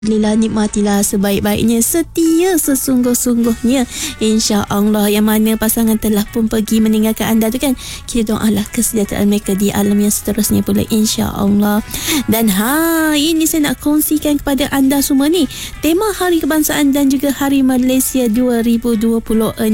Alhamdulillah, nikmatilah sebaik-baiknya, setia sesungguh-sungguhnya, insya-Allah. Yang mana pasangan telah pun pergi meninggalkan anda tu kan, kita doalah kesejahteraan mereka di alam yang seterusnya pula, insya-Allah. Dan ini saya nak kongsikan kepada anda semua ni tema Hari Kebangsaan dan juga Hari Malaysia 2026.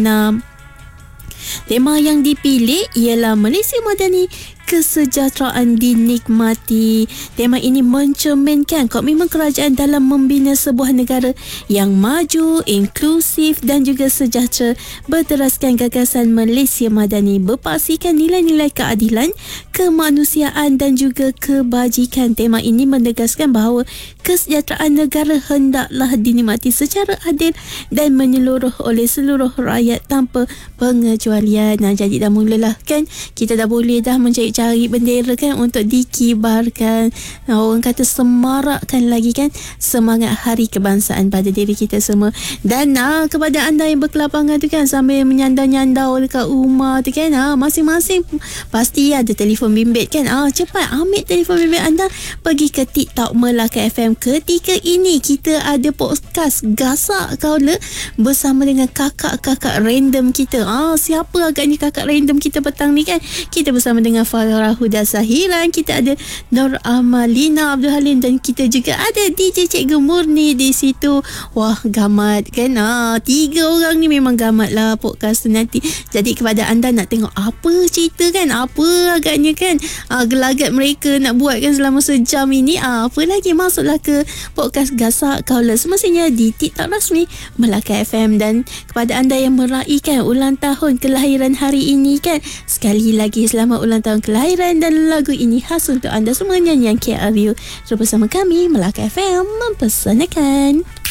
Tema yang dipilih ialah Malaysia Madani, kesejahteraan dinikmati. Tema ini mencerminkan komitmen kerajaan dalam membina sebuah negara yang maju, inklusif dan juga sejahtera, berteraskan gagasan Malaysia Madani, berpaksikan nilai-nilai keadilan, kemanusiaan dan juga kebajikan. Tema ini menegaskan bahawa kesejahteraan negara hendaklah dinikmati secara adil dan menyeluruh oleh seluruh rakyat tanpa pengecualian. Jadi dah mulalah kan, kita dah boleh dah mencari bendera kan untuk dikibarkan. Orang kata semarakkan lagi kan semangat Hari Kebangsaan pada diri kita semua. Dan kepada anda yang berkelapangan tu kan, sambil menyandar-nyandar dekat rumah tu kan, masing-masing pasti ada telefon bimbit kan. Cepat ambil telefon bimbit anda, pergi ke TikTok Melaka FM. Ketika ini kita ada podcast Gasak Kaula bersama dengan kakak-kakak random kita. Siapa agaknya kakak random kita petang ni kan? Kita bersama dengan Farah Huda Sahiran, kita ada Nur Amalina Abdul Halim dan kita juga ada DJ Cikgu Murni di situ. Wah, gamat kan? 3 orang ni memang gamat lah podcast tu nanti. Jadi kepada anda nak tengok apa cerita kan, apa agaknya kan gelagat mereka nak buat kan selama sejam ini, apa lagi, masuklah ke podcast Gasak Kaula semestinya di TikTok rasmi Melaka FM. Dan kepada anda yang meraihkan ulang tahun kelahiran hari ini kan, sekali lagi selamat ulang tahun kelahiran, dan lagu ini khas untuk anda semua, nyanyian KRU bersama kami Melaka FM mempersanakan.